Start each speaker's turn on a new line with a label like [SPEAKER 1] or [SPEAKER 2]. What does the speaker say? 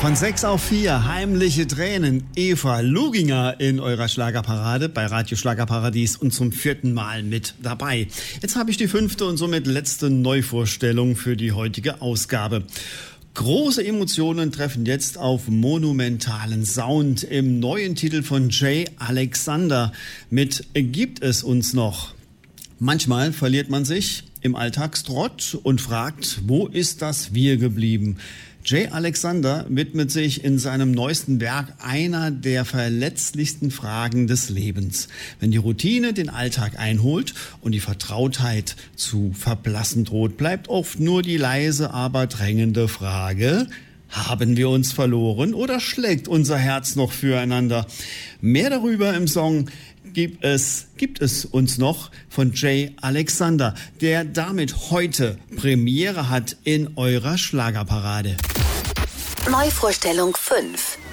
[SPEAKER 1] Von 6 auf 4, heimliche Tränen. Eva Luginger in eurer Schlagerparade bei Radio Schlagerparadies und zum 4. Mal mit dabei. Jetzt habe ich die 5. und somit letzte Neuvorstellung für die heutige Ausgabe. Große Emotionen treffen jetzt auf monumentalen Sound im neuen Titel von J. Alexander mit Gibt es uns noch? Manchmal verliert man sich im Alltagstrott und fragt, wo ist das Wir geblieben? J. Alexander widmet sich in seinem neuesten Werk einer der verletzlichsten Fragen des Lebens. Wenn die Routine den Alltag einholt und die Vertrautheit zu verblassen droht, bleibt oft nur die leise, aber drängende Frage: Haben wir uns verloren oder schlägt unser Herz noch füreinander? Mehr darüber im Song Gibt es uns noch von J. Alexander, der damit heute Premiere hat in eurer Schlagerparade.
[SPEAKER 2] Neuvorstellung 5.